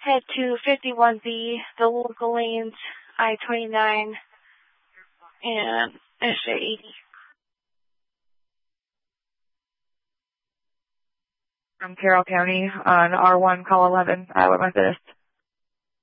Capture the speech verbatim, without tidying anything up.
Head to fifty-one B, the local lanes, I twenty-nine, and S J eighty. From Carroll County on R one, call eleven, Iowa Methodist.